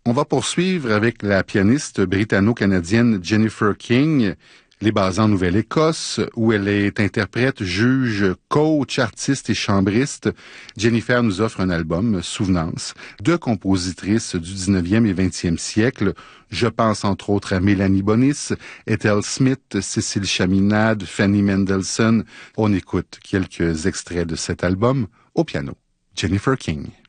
On va poursuivre avec la pianiste britanno-canadienne Jennifer King, les basée en Nouvelle-Écosse, où elle est interprète, juge, coach, artiste et chambriste. Jennifer nous offre un album, Souvenance, de compositrices du 19e et 20e siècle. Je pense entre autres à Mélanie Bonis, Ethel Smith, Cécile Chaminade, Fanny Mendelssohn. On écoute quelques extraits de cet album au piano. Jennifer King.